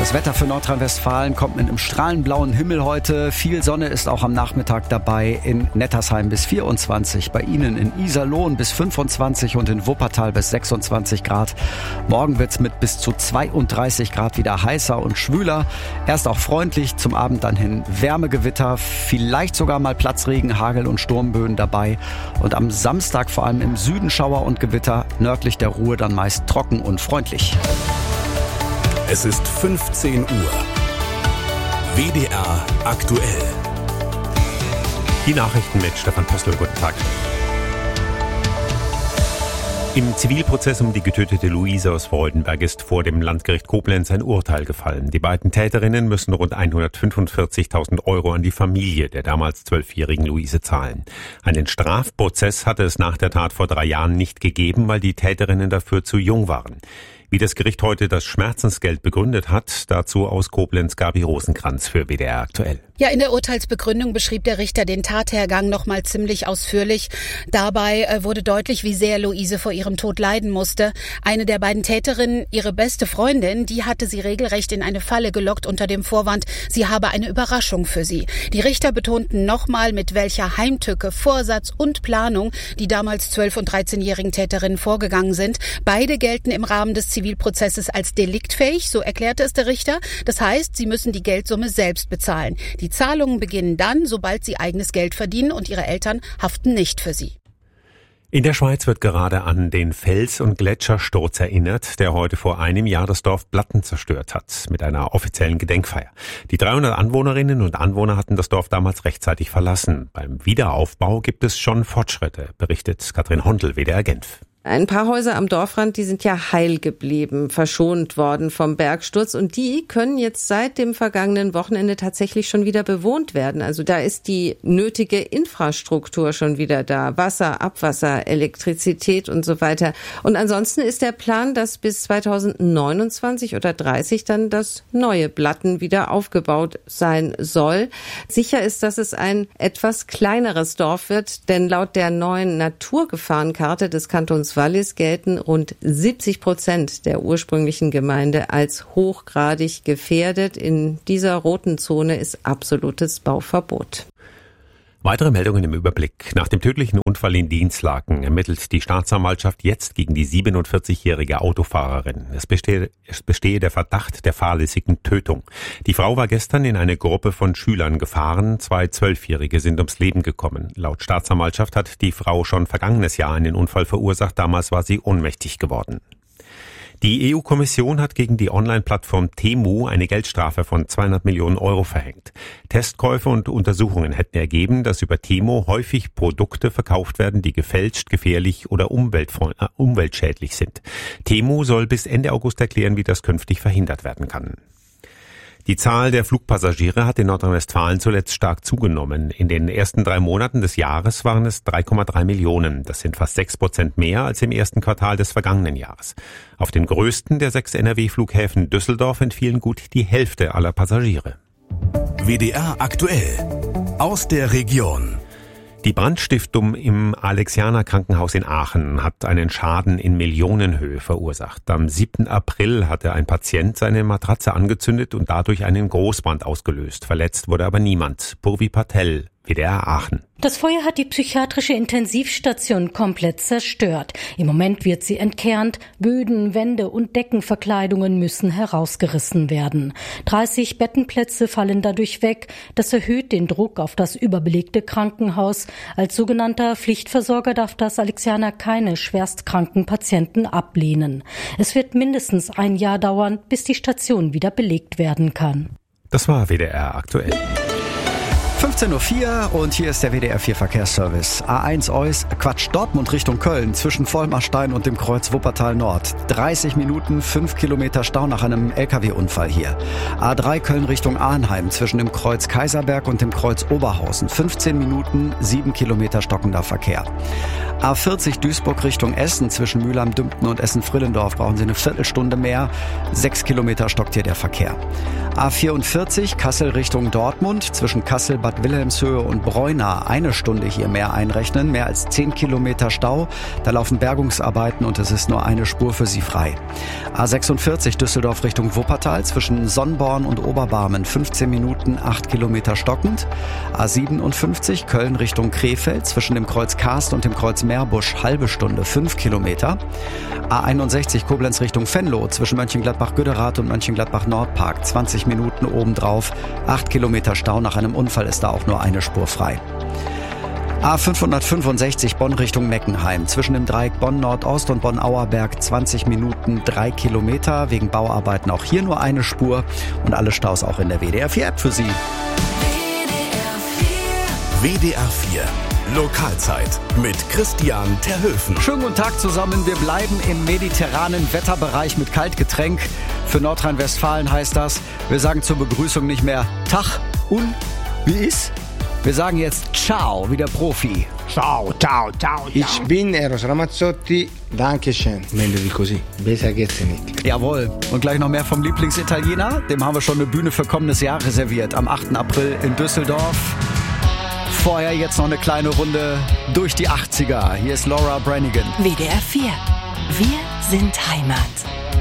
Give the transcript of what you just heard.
Das Wetter für Nordrhein-Westfalen kommt mit einem strahlenblauen Himmel heute. Viel Sonne ist auch am Nachmittag dabei. In Nettersheim bis 24, bei Ihnen in Iserlohn bis 25 und in Wuppertal bis 26 Grad. Morgen wird's mit bis zu 32 Grad wieder heißer und schwüler. Erst auch freundlich, zum Abend dann hin Wärmegewitter, vielleicht sogar mal Platzregen, Hagel und Sturmböen dabei. Und am Samstag vor allem im Süden Schauer und Gewitter, nördlich der Ruhr dann meist trocken und freundlich. Es ist 15 Uhr. WDR aktuell. Die Nachrichten mit Stefan Postel. Guten Tag. Im Zivilprozess um die getötete Luise aus Freudenberg ist vor dem Landgericht Koblenz ein Urteil gefallen. Die beiden Täterinnen müssen rund 145.000 Euro an die Familie der damals 12-jährigen Luise zahlen. Einen Strafprozess hatte es nach der Tat vor 3 Jahren nicht gegeben, weil die Täterinnen dafür zu jung waren. Wie das Gericht heute das Schmerzensgeld begründet hat, dazu aus Koblenz Gabi Rosenkranz für WDR aktuell. Ja, in der Urteilsbegründung beschrieb der Richter den Tathergang nochmal ziemlich ausführlich. Dabei wurde deutlich, wie sehr Luise vor ihrem Tod leiden musste. Eine der beiden Täterinnen, ihre beste Freundin, die hatte sie regelrecht in eine Falle gelockt unter dem Vorwand, sie habe eine Überraschung für sie. Die Richter betonten nochmal, mit welcher Heimtücke, Vorsatz und Planung die damals 12- und 13-jährigen Täterinnen vorgegangen sind. Beide gelten im Rahmen des Zivilprozesses als deliktfähig, so erklärte es der Richter. Das heißt, sie müssen die Geldsumme selbst bezahlen. Die Zahlungen beginnen dann, sobald sie eigenes Geld verdienen, und ihre Eltern haften nicht für sie. In der Schweiz wird gerade an den Fels- und Gletschersturz erinnert, der heute vor einem Jahr das Dorf Blatten zerstört hat, mit einer offiziellen Gedenkfeier. Die 300 Anwohnerinnen und Anwohner hatten das Dorf damals rechtzeitig verlassen. Beim Wiederaufbau gibt es schon Fortschritte, berichtet Katrin Hondel, WDR Genf. Ein paar Häuser am Dorfrand, die sind ja heil geblieben, verschont worden vom Bergsturz, und die können jetzt seit dem vergangenen Wochenende tatsächlich schon wieder bewohnt werden. Also da ist die nötige Infrastruktur schon wieder da. Wasser, Abwasser, Elektrizität und so weiter. Und ansonsten ist der Plan, dass bis 2029 oder 30 dann das neue Blatten wieder aufgebaut sein soll. Sicher ist, dass es ein etwas kleineres Dorf wird, denn laut der neuen Naturgefahrenkarte des Kantons Wallis gelten rund 70% der ursprünglichen Gemeinde als hochgradig gefährdet. In dieser roten Zone ist absolutes Bauverbot. Weitere Meldungen im Überblick. Nach dem tödlichen Unfall in Dinslaken ermittelt die Staatsanwaltschaft jetzt gegen die 47-jährige Autofahrerin. Es bestehe der Verdacht der fahrlässigen Tötung. Die Frau war gestern in eine Gruppe von Schülern gefahren. 2 12-Jährige sind ums Leben gekommen. Laut Staatsanwaltschaft hat die Frau schon vergangenes Jahr einen Unfall verursacht. Damals war sie ohnmächtig geworden. Die EU-Kommission hat gegen die Online-Plattform Temu eine Geldstrafe von 200 Millionen Euro verhängt. Testkäufe und Untersuchungen hätten ergeben, dass über Temu häufig Produkte verkauft werden, die gefälscht, gefährlich oder umweltschädlich sind. Temu soll bis Ende August erklären, wie das künftig verhindert werden kann. Die Zahl der Flugpassagiere hat in Nordrhein-Westfalen zuletzt stark zugenommen. In den ersten 3 Monaten des Jahres waren es 3,3 Millionen. Das sind fast 6% mehr als im ersten Quartal des vergangenen Jahres. Auf den größten der 6 NRW-Flughäfen Düsseldorf entfielen gut die Hälfte aller Passagiere. WDR aktuell. Aus der Region. Die Brandstiftung im Alexianer Krankenhaus in Aachen hat einen Schaden in Millionenhöhe verursacht. Am 7. April hatte ein Patient seine Matratze angezündet und dadurch einen Großbrand ausgelöst. Verletzt wurde aber niemand. Purvi Patel, WDR Aachen. Das Feuer hat die psychiatrische Intensivstation komplett zerstört. Im Moment wird sie entkernt. Böden, Wände und Deckenverkleidungen müssen herausgerissen werden. 30 Bettenplätze fallen dadurch weg. Das erhöht den Druck auf das überbelegte Krankenhaus. Als sogenannter Pflichtversorger darf das Alexianer keine schwerstkranken Patienten ablehnen. Es wird mindestens 1 Jahr dauern, bis die Station wieder belegt werden kann. Das war WDR aktuell. 15.04 Uhr und hier ist der WDR 4 Verkehrsservice. A1 Dortmund Richtung Köln zwischen Vollmarstein und dem Kreuz Wuppertal Nord. 30 Minuten, 5 Kilometer Stau nach einem LKW-Unfall hier. A3 Köln Richtung Arnheim zwischen dem Kreuz Kaiserberg und dem Kreuz Oberhausen. 15 Minuten, 7 Kilometer stockender Verkehr. A40 Duisburg Richtung Essen zwischen Mülheim-Dümpten und Essen-Frillendorf brauchen Sie eine Viertelstunde mehr. 6 Kilometer stockt hier der Verkehr. A44 Kassel Richtung Dortmund zwischen Kassel, Bad Bad Wilhelmshöhe und Breuna 1 Stunde hier mehr einrechnen, mehr als 10 Kilometer Stau. Da laufen Bergungsarbeiten und es ist nur eine Spur für Sie frei. A46 Düsseldorf Richtung Wuppertal zwischen Sonnborn und Oberbarmen 15 Minuten, 8 Kilometer stockend. A57 Köln Richtung Krefeld zwischen dem Kreuz Karst und dem Kreuz Meerbusch halbe Stunde, 5 Kilometer. A61 Koblenz Richtung Venlo zwischen Mönchengladbach-Güderath und Mönchengladbach-Nordpark 20 Minuten obendrauf, 8 Kilometer Stau. Nach einem Unfall ist da auch nur eine Spur frei. A565 Bonn Richtung Meckenheim zwischen dem Dreieck Bonn-Nordost und Bonn-Auerberg 20 Minuten, 3 Kilometer. Wegen Bauarbeiten auch hier nur eine Spur und alle Staus auch in der WDR 4 App für Sie. WDR 4 Lokalzeit mit Christian Terhöfen. Schönen guten Tag zusammen. Wir bleiben im mediterranen Wetterbereich mit Kaltgetränk. Für Nordrhein-Westfalen heißt das, wir sagen zur Begrüßung nicht mehr Tag und wie ist? Wir sagen jetzt Ciao, wie der Profi. Ciao, ciao, ciao. Ich bin Eros Ramazzotti. Dankeschön. Meglio di così. Besser geht's nicht. Jawohl. Und gleich noch mehr vom Lieblingsitaliener. Dem haben wir schon eine Bühne für kommendes Jahr reserviert. Am 8. April in Düsseldorf. Vorher jetzt noch eine kleine Runde durch die 80er. Hier ist Laura Branigan. WDR 4. Wir sind Heimat.